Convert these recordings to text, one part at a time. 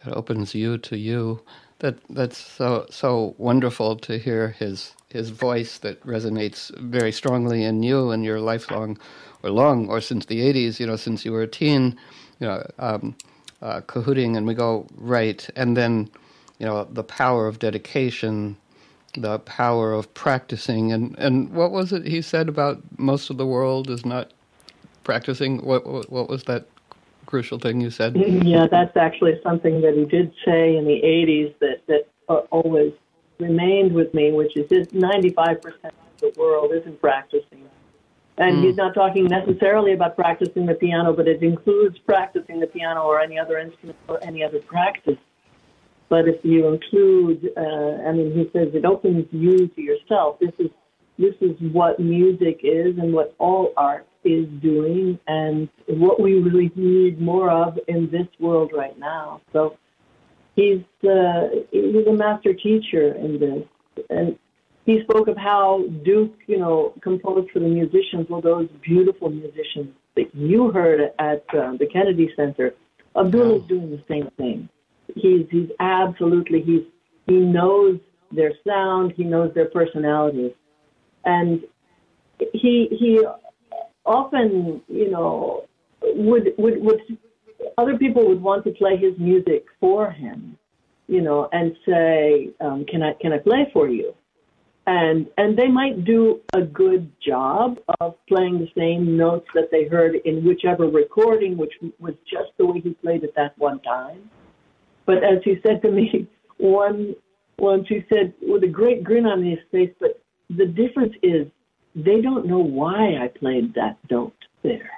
It opens you to you. That's so wonderful to hear his voice that resonates very strongly in you and your lifelong, or since the 80s, since you were a teen, cahooting, and we go right. And then, the power of dedication, the power of practicing. And what was it he said about most of the world is not practicing? What was that crucial thing you said? Yeah, that's actually something that he did say in the 80s that always remained with me, which is 95% of the world isn't practicing. And he's not talking necessarily about practicing the piano, but it includes practicing the piano or any other instrument or any other practice. But if you include, he says it opens you to yourself. This is what music is and what all art is doing and what we really need more of in this world right now. So he's a master teacher in this. And he spoke of how Duke, composed for the musicians, well, those beautiful musicians that you heard at the Kennedy Center. Abdul is doing the same thing. He knows their sound, he knows their personalities. And he often, would other people would want to play his music for him, and say, can I play for you? And they might do a good job of playing the same notes that they heard in whichever recording, which was just the way he played it that one time. But as he said to me once, he said with a great grin on his face, but the difference is they don't know why I played that note there.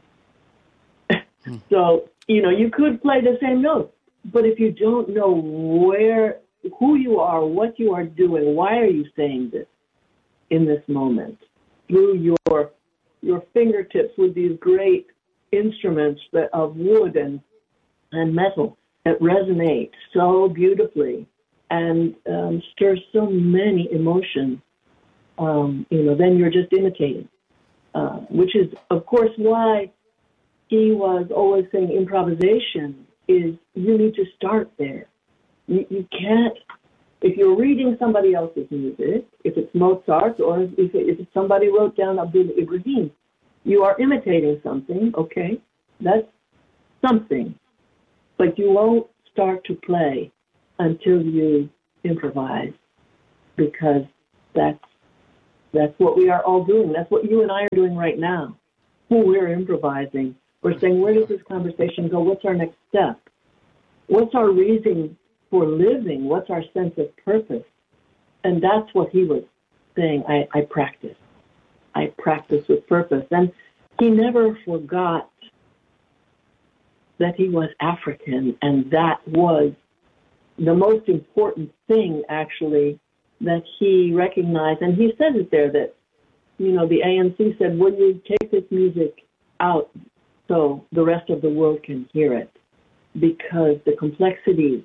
So, you could play the same note, but if you don't know who you are, what you are doing, why are you saying this in this moment, through your fingertips with these great instruments of wood and metal that resonate so beautifully and stir so many emotions, then you're just imitating, which is, of course, why he was always saying improvisation is you need to start there. You can't, if you're reading somebody else's music, if it's Mozart or if somebody wrote down Abdul Ibrahim, you are imitating something, okay, that's something. But you won't start to play until you improvise, because that's what we are all doing. That's what you and I are doing right now. We're improvising. We're saying, where does this conversation go? What's our next step? What's our reason for living? What's our sense of purpose? And that's what he was saying. I practice. I practice with purpose. And he never forgot that he was African, and that was the most important thing, actually, that he recognized. And he said it there that, the ANC said, will you take this music out so the rest of the world can hear it? Because the complexity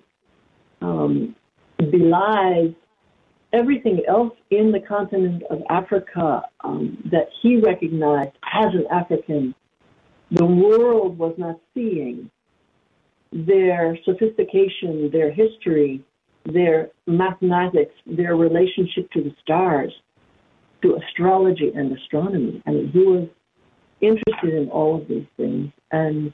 belies everything else in the continent of Africa that he recognized as an African. The world was not seeing their sophistication, their history, their mathematics, their relationship to the stars, to astrology and astronomy. I mean, he was interested in all of these things. And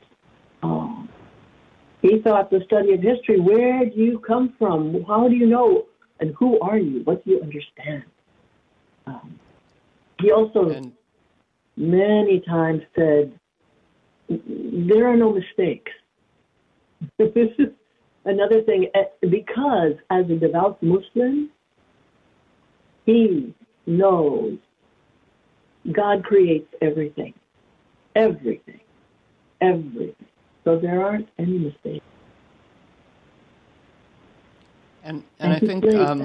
he thought the study of history, where do you come from? How do you know? And who are you? What do you understand? He also many times said, there are no mistakes. This is another thing, because as a devout Muslim, he knows God creates everything. Everything. Everything. So there aren't any mistakes. And I think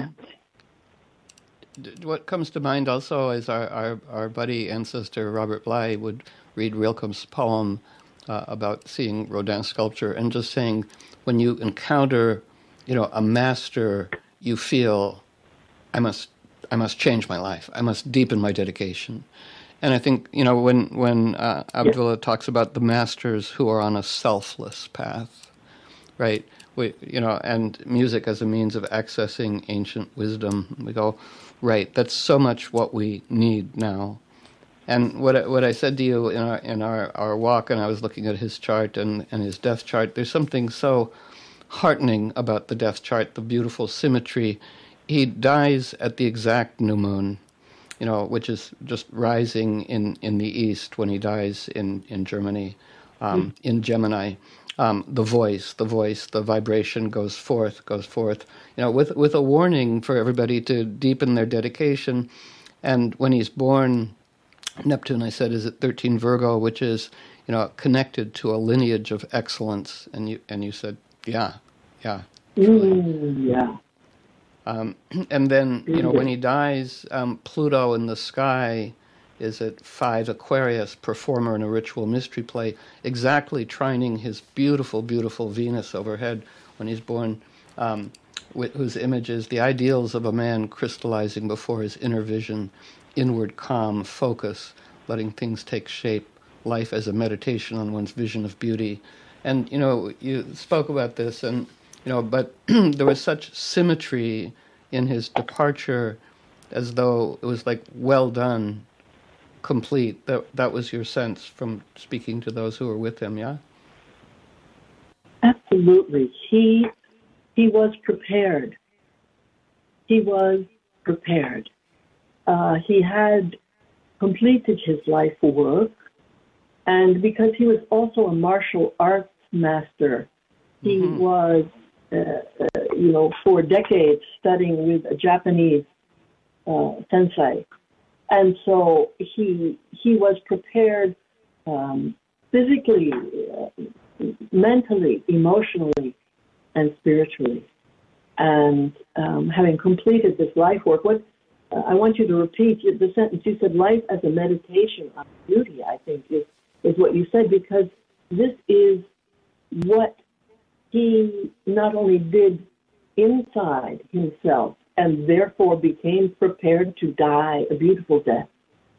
what comes to mind also is our buddy ancestor Robert Bly would read Rilke's poem about seeing Rodin's sculpture and just saying, when you encounter, a master, you feel, I must change my life. I must deepen my dedication. And I think, when Abdullah talks about the masters who are on a selfless path, right. And music as a means of accessing ancient wisdom. We go, right. That's so much what we need now. And what I said to you in our walk, and I was looking at his chart and his death chart. There's something so heartening about the death chart, the beautiful symmetry. He dies at the exact new moon, which is just rising in the east when he dies in Germany, in Gemini. The voice, the vibration goes forth, with a warning for everybody to deepen their dedication. And when he's born, Neptune, I said, is at 13 Virgo, which is, connected to a lineage of excellence. And you said, yeah. Yeah. And then, when he dies, Pluto in the sky is at 5 Aquarius, performer in a ritual mystery play, exactly trining his beautiful, beautiful Venus overhead when he's born, whose image is the ideals of a man crystallizing before his inner vision, inward calm, focus, letting things take shape, life as a meditation on one's vision of beauty. And, you spoke about this, and, but there was such symmetry in his departure, as though it was like, well done, complete. That was your sense from speaking to those who were with him, yeah? Absolutely. He was prepared. He was prepared. He had completed his life work, and because he was also a martial arts master, he was, for decades studying with a Japanese sensei. And so he was prepared physically, mentally, emotionally, and spiritually. And having completed this life work, I want you to repeat the sentence you said, life as a meditation on beauty, I think is what you said, because this is what he not only did inside himself and therefore became prepared to die a beautiful death,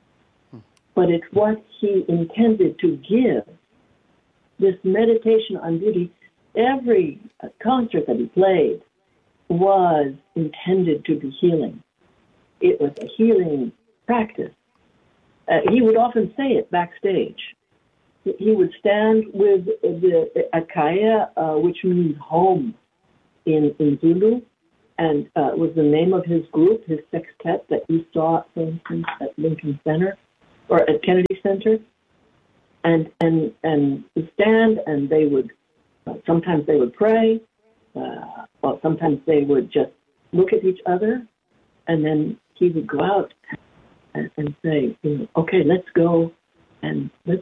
but it's what he intended to give. This meditation on beauty, every concert that he played was intended to be healing. It was a healing practice. He would often say it backstage. He would stand with the Akaya, which means home in Zulu, and was the name of his group, his sextet that you saw, for instance, at Lincoln Center or at Kennedy Center, and stand, and they would sometimes they would pray, or sometimes they would just look at each other, and then he would go out and say, okay, let's go and let's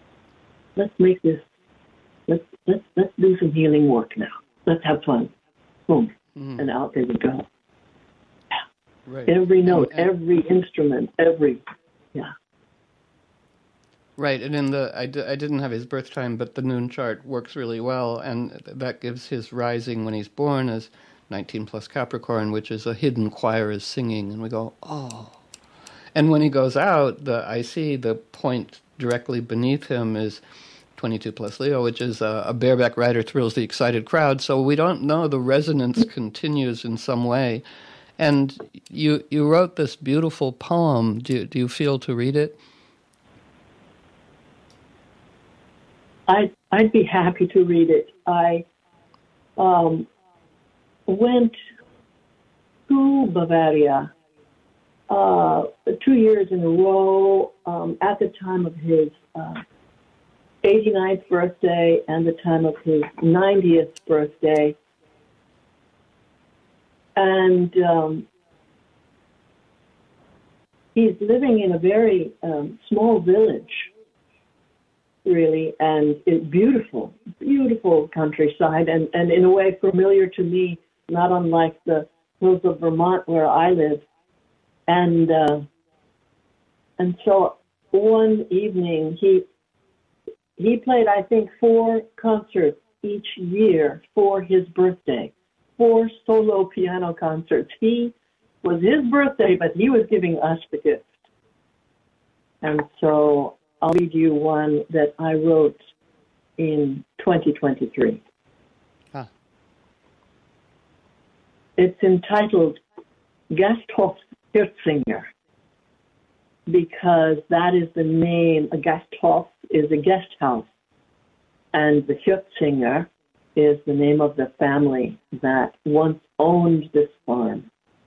make this, let's do some healing work now. Let's have fun. Boom. And out they would go. Right. Every note, every instrument, yeah. Right, and I didn't have his birth time, but the noon chart works really well, and that gives his rising when he's born as 19 plus Capricorn, which is a hidden choir is singing, and we go, oh. And when he goes out, I see the point directly beneath him is 22 plus Leo, which is a bareback rider thrills the excited crowd. So we don't know, the resonance continues in some way. And you wrote this beautiful poem. Do you feel to read it? I'd be happy to read it. I went to Bavaria 2 years in a row at the time of his 89th birthday and the time of his 90th birthday. And he's living in a very small village, really, and it's beautiful, beautiful countryside, and in a way familiar to me, not unlike the hills of Vermont where I live. And so one evening he played, I think, 4 concerts each year for his birthday, 4 solo piano concerts. It was his birthday, but he was giving us the gift. And so I'll read you one that I wrote in 2023. It's entitled Gasthof Hirzinger, because that is the name. A Gasthof is a guest house, and the Hirzinger is the name of the family that once owned this farm.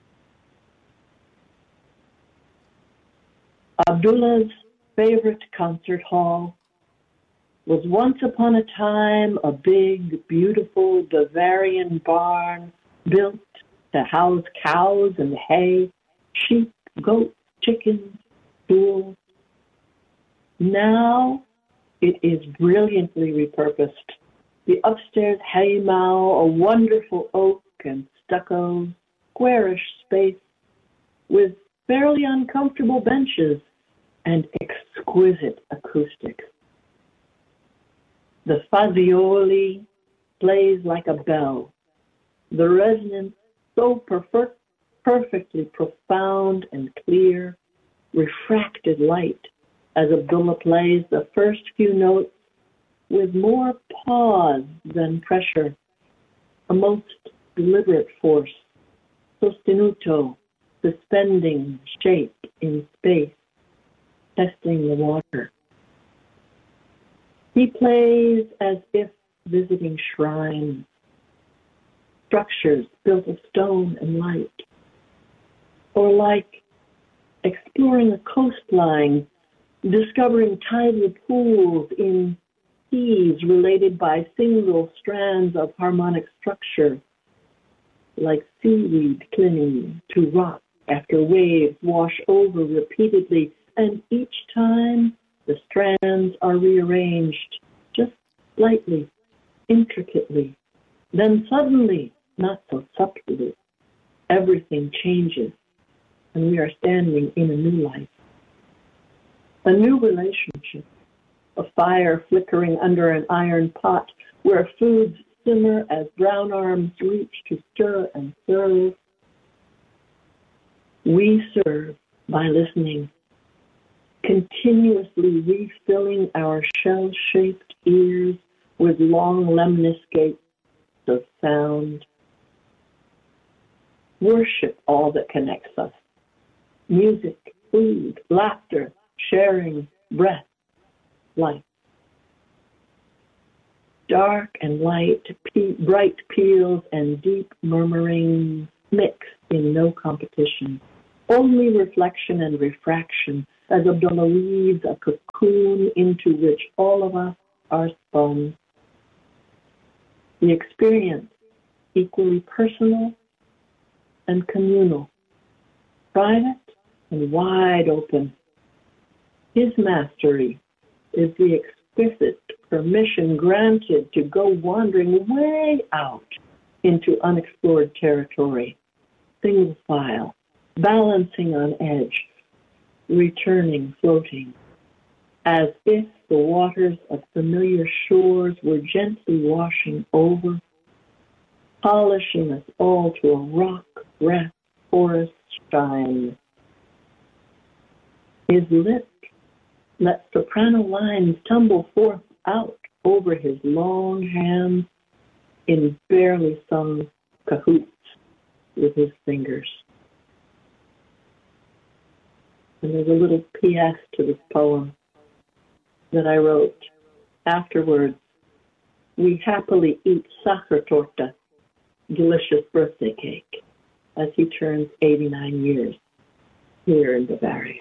Abdullah's favorite concert hall was once upon a time a big, beautiful Bavarian barn built to house cows and hay, sheep, goats, chickens, tools. Now it is brilliantly repurposed. The upstairs haymow, a wonderful oak and stucco, squarish space with fairly uncomfortable benches and exquisite acoustics. The Fazioli plays like a bell, the resonance so perfectly profound and clear, refracted light as Abdullah plays the first few notes with more pause than pressure, a most deliberate force, sostenuto, suspending shape in space, testing the water. He plays as if visiting shrines, structures built of stone and light, or like exploring a coastline, discovering tidal pools in seas related by single strands of harmonic structure, like seaweed clinging to rock after waves wash over repeatedly, and each time the strands are rearranged just slightly, intricately. Then suddenly, not so subtly, everything changes, and we are standing in a new life. A new relationship, a fire flickering under an iron pot where foods simmer as brown arms reach to stir and serve. We serve by listening, continuously refilling our shell-shaped ears with long lemniscates of sound. Worship all that connects us. Music, food, laughter, sharing, breath, light. Dark and light, bright peals and deep murmurings mix in no competition. Only reflection and refraction as Abdullah weaves a cocoon into which all of us are spun. The experience, equally personal and communal, private and wide open. His mastery is the exquisite permission granted to go wandering way out into unexplored territory, single file, balancing on edge, returning, floating, as if the waters of familiar shores were gently washing over, polishing us all to a rock, breath, forest shine. His lips let soprano lines tumble forth out over his long hands in barely sung cahoots with his fingers. And there's a little P.S. to this poem that I wrote. Afterwards, we happily eat sachertorte, delicious birthday cake, as he turns 89 years here in Bavaria.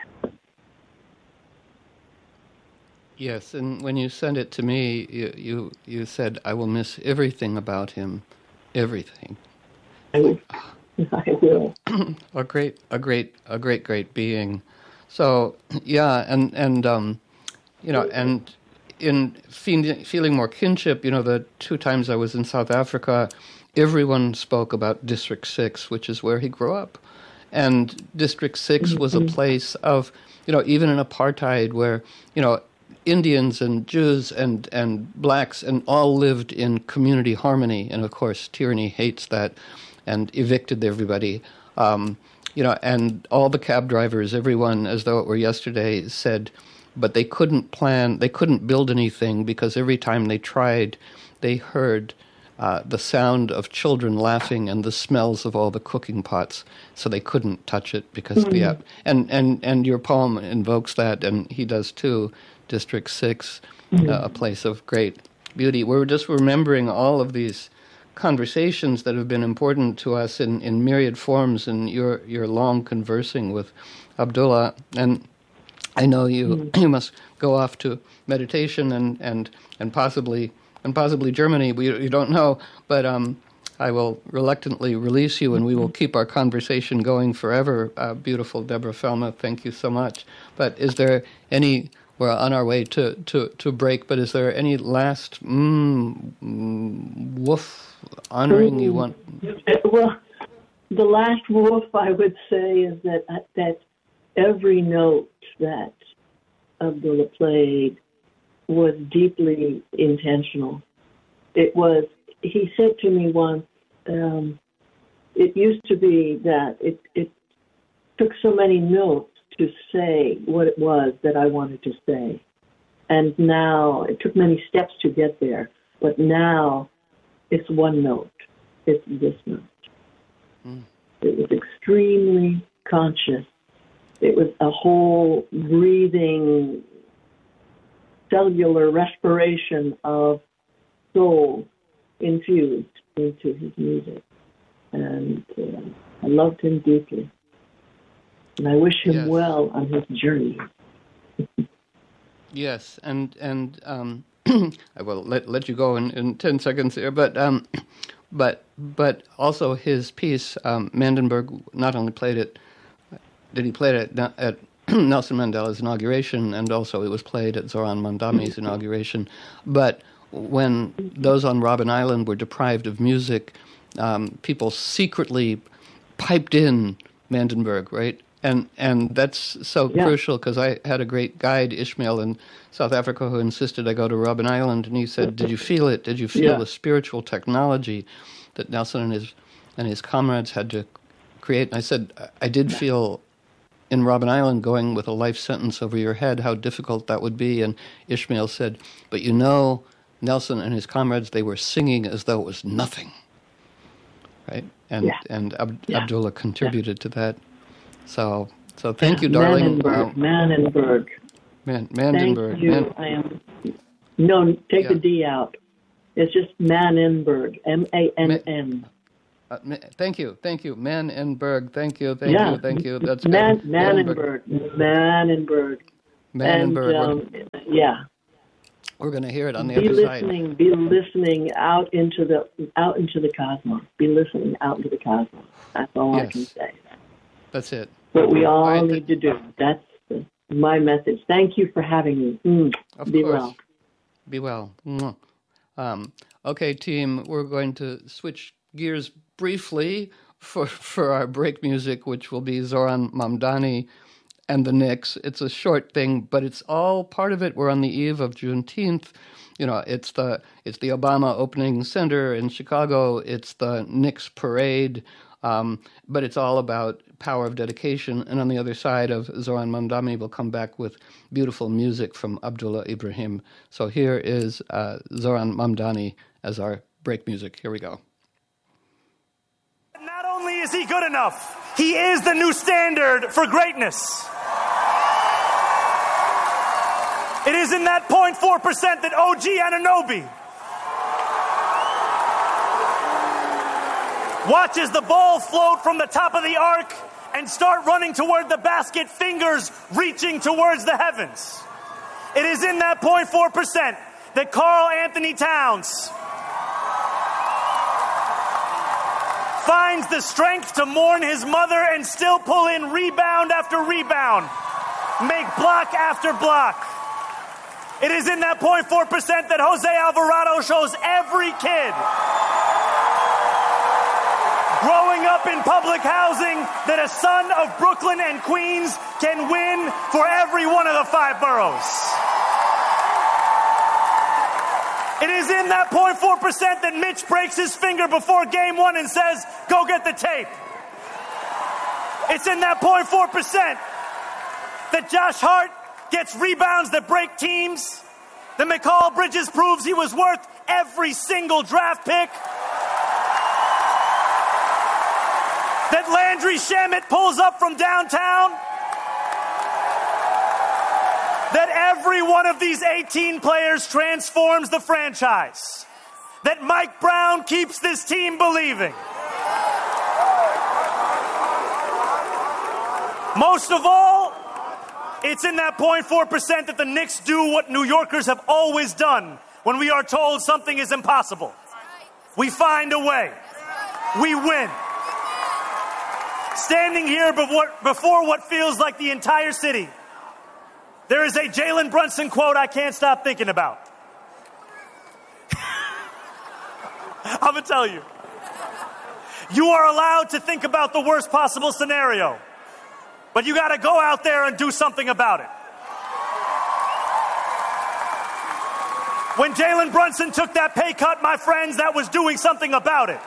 Yes, and when you sent it to me, you said, I will miss everything about him, everything. I will. A great being. So, yeah, and you know, and in feeling more kinship, you know, the 2 times I was in South Africa, everyone spoke about District 6, which is where he grew up. And District 6 was a place of, you know, even in apartheid where, you know, Indians and Jews and blacks and all lived in community harmony. And, of course, tyranny hates that and evicted everybody. You know, and all the cab drivers, everyone, as though it were yesterday, said, but they couldn't build anything because every time they tried, they heard the sound of children laughing and the smells of all the cooking pots, so they couldn't touch it because of the and your poem invokes that, and he does too. District 6, a place of great beauty. We're just remembering all of these conversations that have been important to us in myriad forms in your long conversing with Abdullah. And I know you must go off to meditation and possibly Germany. You don't know, but I will reluctantly release you, and we will keep our conversation going forever. Beautiful Deborah Felma, thank you so much. But is there any? We're on our way to break, but is there any last woof honoring you want? Well, the last woof I would say is that every note that Abdullah played was deeply intentional. He said to me once, it used to be that it took so many notes to say what it was that I wanted to say. And now, it took many steps to get there, but now it's one note. It's this note. It was extremely conscious. It was a whole breathing, cellular respiration of soul infused into his music. And I loved him deeply. And I wish him well on his journey. Yes, and I will let you go in 10 seconds here, but also his piece, Mandenberg not only played it, did he play it at Nelson Mandela's inauguration, and also it was played at Zoran Mamdani's inauguration. But when those on Robben Island were deprived of music, people secretly piped in Mandenberg, right? And that's so crucial, because I had a great guide, Ishmael, in South Africa, who insisted I go to Robben Island, and he said, "Did you feel it? Did you feel the spiritual technology that Nelson and his comrades had to create?" And I said, "I did feel in Robben Island going with a life sentence over your head how difficult that would be." And Ishmael said, "But you know, Nelson and his comrades, they were singing as though it was nothing." Right? And Abdullah contributed to that. So thank you, darling. Mandenberg. Mandenberg. Thank you. Take the D out. It's just Mandenberg. Mann. Thank you. Mandenberg. Thank you. That's good. Mandenberg. And, we're going to hear it on the other side. Be listening out into the cosmos. Be listening out into the cosmos. That's all I can say. That's it. What we all need to do. That's my message. Thank you for having me. Be well. Be well. Okay, team, we're going to switch gears briefly for our break music, which will be Zoran Mamdani and the Knicks. It's a short thing, but it's all part of it. We're on the eve of Juneteenth. You know, it's the Obama Opening Center in Chicago. It's the Knicks parade. But it's all about power of dedication. And on the other side of Zoran Mamdani, we'll come back with beautiful music from Abdullah Ibrahim. So here is Zoran Mamdani as our break music. Here we go. Not only is he good enough, he is the new standard for greatness. It is in that 0.4% that OG Anunoby watches the ball float from the top of the arc and start running toward the basket, fingers reaching towards the heavens. It is in that 0.4% that Karl Anthony Towns finds the strength to mourn his mother and still pull in rebound after rebound, make block after block. It is in that 0.4% that Jose Alvarado shows every kid growing up in public housing that a son of Brooklyn and Queens can win for every one of the 5 boroughs. It is in that 0.4% that Mitch breaks his finger before game 1 and says, "Go get the tape." It's in that 0.4% that Josh Hart gets rebounds that break teams, that Mikal Bridges proves he was worth every single draft pick, that Landry Shamet pulls up from downtown, that every one of these 18 players transforms the franchise, that Mike Brown keeps this team believing. Most of all, it's in that 0.4% that the Knicks do what New Yorkers have always done when we are told something is impossible. We find a way. We win. Standing here before what feels like the entire city, there is a Jalen Brunson quote I can't stop thinking about. I'm going to tell you. You are allowed to think about the worst possible scenario, but you got to go out there and do something about it. When Jalen Brunson took that pay cut, my friends, that was doing something about it.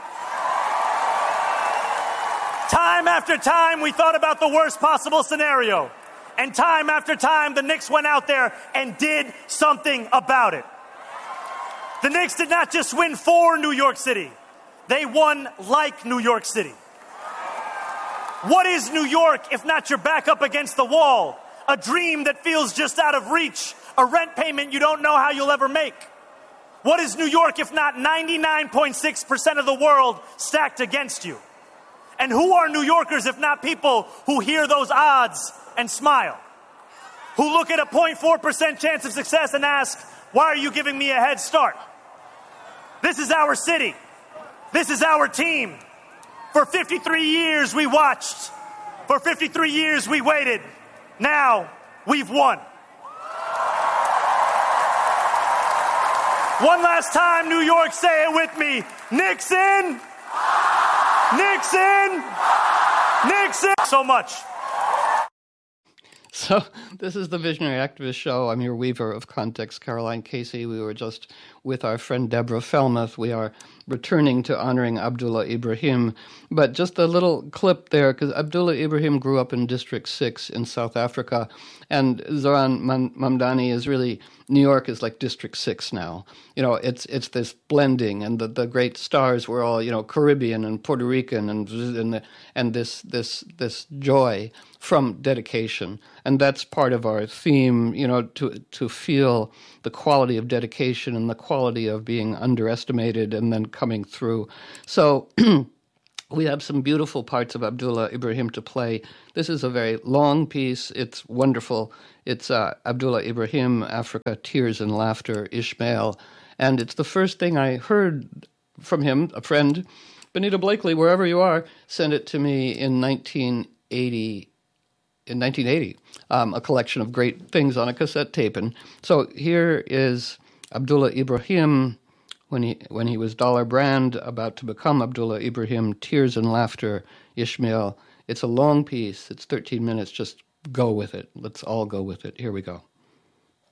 Time after time, we thought about the worst possible scenario. And time after time, the Knicks went out there and did something about it. The Knicks did not just win for New York City. They won like New York City. What is New York if not your back up against the wall? A dream that feels just out of reach. A rent payment you don't know how you'll ever make. What is New York if not 99.6% of the world stacked against you? And who are New Yorkers if not people who hear those odds and smile? Who look at a 0.4% chance of success and ask, why are you giving me a head start? This is our city. This is our team. For 53 years we watched. For 53 years we waited. Now we've won. One last time, New York, say it with me. Knicks in. Knicks in. Knicks in. So much. So this is the Visionary Activist Show. I'm your weaver of context, Caroline Casey. We were just with our friend Deborah Felmuth. We are returning to honoring Abdullah Ibrahim. But just a little clip there, because Abdullah Ibrahim grew up in District 6 in South Africa, and Zoran Mamdani is really, New York is like District 6 now. You know, it's this blending, and the great stars were all, you know, Caribbean and Puerto Rican, and this joy from dedication. And that's part of our theme, you know, to feel the quality of dedication and the quality of being underestimated and then coming through. So we have some beautiful parts of Abdullah Ibrahim to play. This is a very long piece. It's wonderful. It's Abdullah Ibrahim, Africa, Tears and Laughter, Ishmael. And it's the first thing I heard from him. A friend, Benita Blakely, wherever you are, sent it to me in 1980. A collection of great things on a cassette tape. And so here is Abdullah Ibrahim when he was Dollar Brand, about to become Abdullah Ibrahim, Tears and Laughter, Ishmael. It's a long piece. It's 13 minutes. Just go with it. Let's all go with it. Here we go.